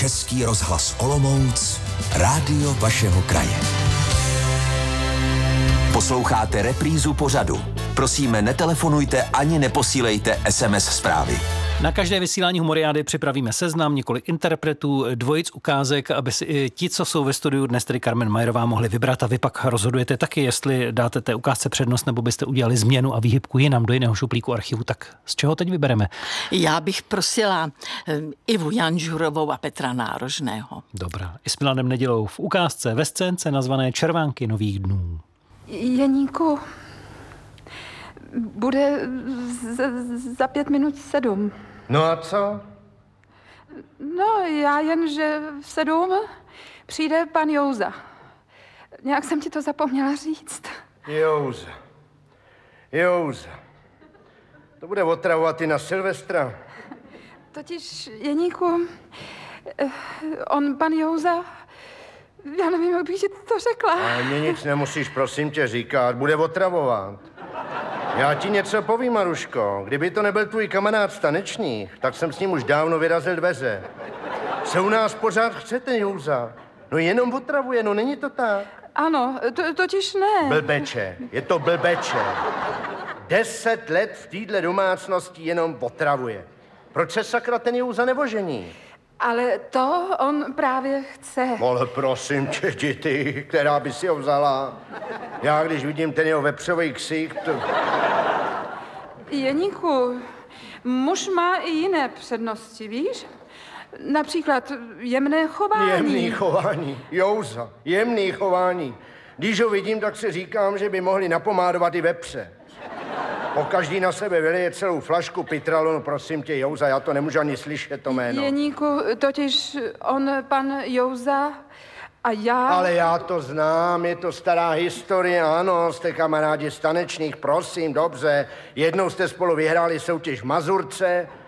Český rozhlas Olomouc, rádio vašeho kraje. Posloucháte reprízu pořadu. Prosíme, netelefonujte ani neposílejte SMS zprávy. Na každé vysílání Humoriády připravíme seznam, několik interpretů, dvojic ukázek, aby si i ti, co jsou ve studiu, dnes tedy Carmen Majerová, mohli vybrat a vy pak rozhodujete taky, jestli dáte té ukázce přednost, nebo byste udělali změnu a výhybku jinam do jiného šuplíku archivu. Tak z čeho teď vybereme? Já bych prosila Ivu Janžurovou a Petra Nárožného. Dobrá. I s Milanem Nedělou v ukázce ve scénce nazvané Červánky nových dnů. Jeníku, bude za 5 minut 7. No a co? No, já jen, že v 7 přijde pan Jouza. Nějak jsem ti to zapomněla říct. Jouza. To bude otravovat i na Silvestra. Totiž, Jeníku, pan Jouza, já nevím, jak bych ti to řekla. Ale mě nic nemusíš, prosím tě, říkat. Bude otravovat. Já ti něco povím, Maruško. Kdyby to nebyl tvůj kamarád Stanečník, tak jsem s ním už dávno vyrazil dveře. Se u nás pořád chce ten Jouza. No jenom otravuje, no není to tak? Ano, totiž ne. Blbeče, je to blbeče. 10 let v téhle domácnosti jenom otravuje. Proč se sakra ten Jouza nevožení? Ale to on právě chce. Ale prosím tě, děti, která by si ho vzala. Já, když vidím ten jeho vepřový ksich, to... Jeníku, muž má i jiné přednosti, víš? Například jemné chování. Jemný chování, Jouza, jemný chování. Když ho vidím, tak si říkám, že by mohli napomádovat i vepře. Pokaždý na sebe vyleje celou flašku Pitralonu, prosím tě, Jouza, já to nemůžu ani slyšet, to jméno. Jeníku, totiž pan Jouza a já... Ale já to znám, je to stará historie, ano, jste kamarádi Stanečných, prosím, dobře. Jednou jste spolu vyhráli soutěž v Mazurce,